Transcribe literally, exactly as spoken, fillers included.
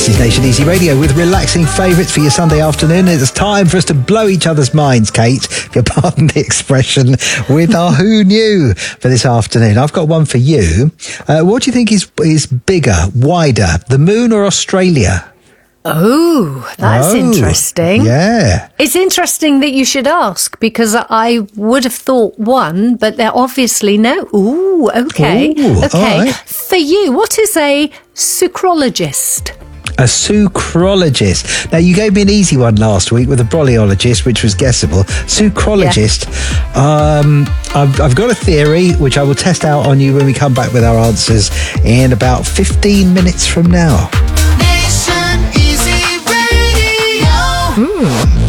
This is Nation Easy Radio with relaxing favourites for your Sunday afternoon. It's time for us to blow each other's minds, Kate, if you'll pardon the expression, with our Who Knew for this afternoon. I've got one for you. Uh, what do you think is, is bigger, wider, the moon or Australia? Oh, that's oh, interesting. Yeah. It's interesting that you should ask, because I would have thought one, but they're obviously no. Ooh, okay. Ooh, okay. all right. For you, what is a sucrologist? A sucrologist. Now, you gave me an easy one last week with a bryologist, which was guessable. Sucrologist. Yeah. Um, I've, I've got a theory, which I will test out on you when we come back with our answers in about fifteen minutes from now. Nation Easy Radio. Hmm.